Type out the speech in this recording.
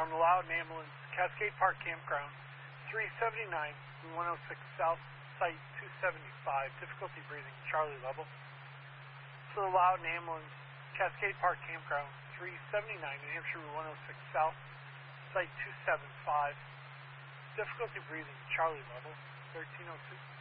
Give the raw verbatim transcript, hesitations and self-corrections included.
on the Loudon Ambulance, Cascade Park Campground, three seventy-nine and one oh six South, Site two seventy-five, difficulty breathing, Charlie level. To the Loudon Ambulance, Cascade Park Campground, three seventy-nine, New Hampshire Route one oh six South, Site two seventy-five, difficulty breathing, Charlie level, thirteen oh two.